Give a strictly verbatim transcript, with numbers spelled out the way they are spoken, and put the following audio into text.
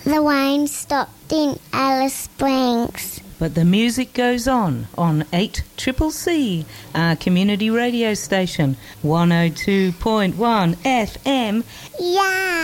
The rain stopped in Alice Springs. But the music goes on on eight C C C, our community radio station, one oh two point one F M. Yeah!